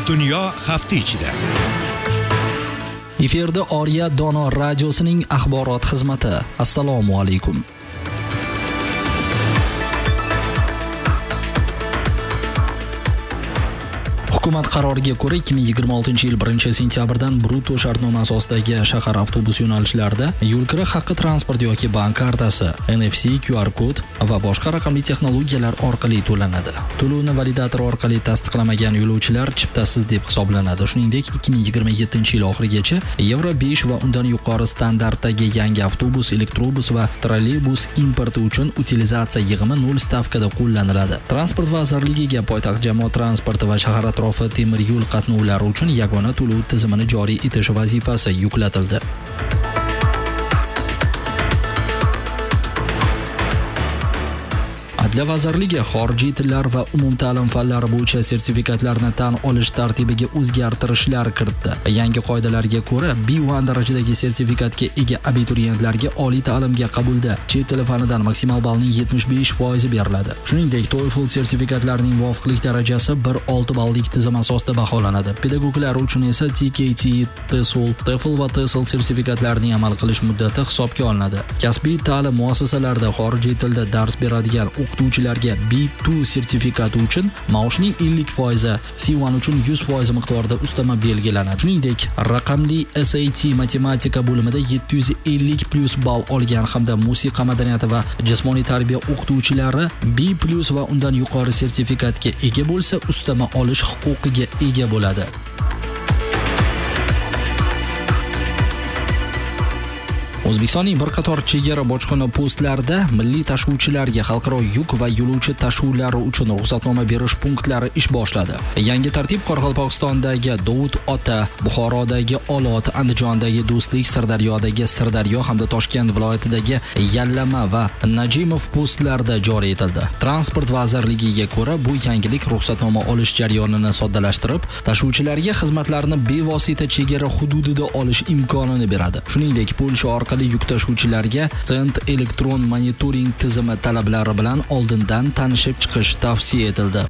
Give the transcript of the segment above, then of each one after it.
Dunyo hafta ichida. Efirda Oriya Dono radiosining axborot xizmati. Assalomu alaykum. Hukumat qaroriga ko'ra 2026-yil 1-sentyabrdan bruto shartnoma asosidagi shahar avtobus yo'nalishlarida yo'lkira haqqi transport yoki bank kartasi, NFC, QR kod va boshqa raqamli texnologiyalar orqali to'lanadi. To'lovni validator orqali tasdiqlamagan yo'lovchilar chiptasiz deb hisoblanadi. Shuningdek, 2027-yil oxirigacha Euro 5 va undan yuqori standartdagi yangi avtobus, elektrobus va trolleybus importi uchun utilizatsiya yig'imi 0 stavkada qo'llaniladi. Transport vazirligiga poytaxt jamoat transporti va shahar atrofi temir yo'l qatnovlari uchun yagona to'lov tizimini joriy etish vazifasi yuklatildi. Adliya vazirligi xorijiy tillar va umumta'lim fanlari bo'yicha sertifikatlarni tan olish tartibiga o'zgartirishlar kiritdi. Yangi qoidalarga ko'ra, B1 darajadagi sertifikatga ega abituriyentlarga oliy ta'limga qabulda chet tili fanidan maksimal ballning 75% beriladi. Shuningdek, TOEFL sertifikatlarining muvofiqlik darajasi 1.6 ballik tizim asosida baholanadi. Pedagoglar uchun esa TKT, TESOL va TESOL sertifikatlarining amal qilish muddati hisobga olinadi. Kasbiy ta'lim muassasalarida xorijiy tilda dars beradigan o'qituvchilarga B2 sertifikati uchun maoshning 50%, C1 uchun 100% miqdorida ustama belgilanadi. Shuningdek, raqamli SAT matematika bo'limida 750+ ball olgan hamda musiqa madaniyati va jismoniy tarbiya o'qituvchilari B+ va undan yuqori sertifikatga ega bo'lsa, ustama olish huquqiga ega bo'ladi. O'zbekistonning bir qator chegara bojxona postlarida milliy tashuvchilarga xalqaro yuk va yo'lovchi tashuvlari uchun ruxsatnoma berish punktlari ish boshladi. Yangi tartib Qoraqalpog'istondagi Dovud Ota, Buxorodagi Olot, Andijondagi Do'stlik, Sirdaryodagi Sirdaryo hamda Toshkent viloyatidagi Yallama va Najimov postlarida joriy etildi. Transport vazirligiga ko'ra, bu yangilik ruxsatnoma olish jarayonini soddalashtirib, tashuvchilarga xizmatlarni bevosita chegara hududida olish imkonini beradi. Shuningdek, Polsha orqali yuk tashuvchilarga Cent elektron monitoring tizimi talablari bilan oldindan tanishib chiqish tavsiya etildi.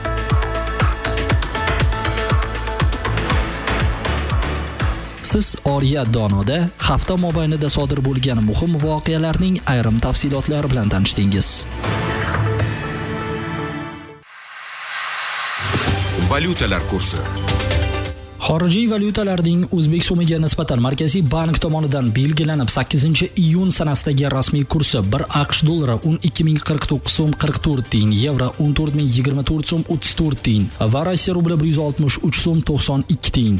Siz Oriya Donoda hafta mobaynida sodir bo'lgan muhim voqealarning ayrim tafsilotlari bilan tanishdingiz. Valyutalar kursi. Xorijiy valyutalarning o'zbek so'miga nisbatan Markaziy bank tomonidan belgilanib 8-iyun sanasidagi rasmiy kursi 1 AQSh dollari 12.049 so'm 44 tiyin, yevro 14.024 so'm 34 tiyin va Rossiya rubli 163 so'm 92 tiyin.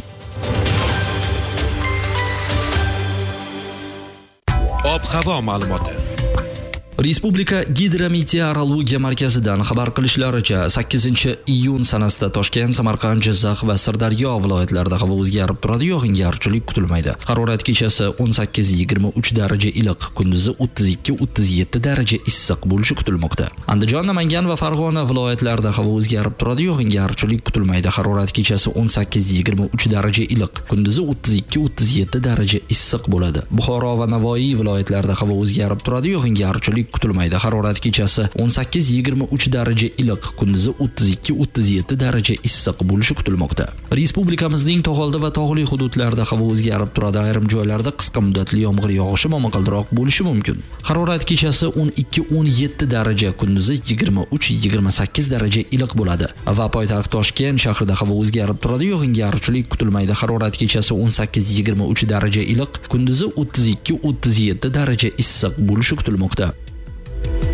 Ob-havo ma'lumoti. Respublika gidrometeorologiya markazidan xabar qilishlaricha 8-iyun sanasida Toshkent, Samarqand, Jizzax va Sirdaryo viloyatlarida havo o'zgarib turadi, yog'ingarchilik kutilmaydi. Harorat kechasi 18-23 daraja iliq, kunduzi 32-37 daraja issiq bo'lishi kutilmoqda. Andijon, Namangan va Farg'ona viloyatlarida havo o'zgarib turadi, yog'ingarchilik kutilmaydi. Harorat kechasi 18-23 daraja iliq, kunduzi 32-37 daraja issiq bo'ladi. Buxoro va Navoiy viloyatlarida havo o'zgarib turadi, yog'ingarchilik kutilmaydi. Harorat kechasi 18-23 daraja iliq, kunduzi 32-37 daraja issiq bo'lishi kutilmoqda. Respublikamizning tog'oldi va tog'li hududlarida havo o'zgarib turadi. Ayrim joylarda qisqa muddatli yomg'ir yog'ishi momaqaldiroq bo'lishi mumkin. Harorat kechasi 12-17 daraja, kunduzi 23-28 daraja iliq bo'ladi. Va poytaxt Toshkent shahrida havo o'zgarib turadi, yog'ingarchilik kutilmaydi. Harorat kechasi 18-23 daraja iliq, kunduzi 32-37 daraja issiq bo'lishi kutilmoqda.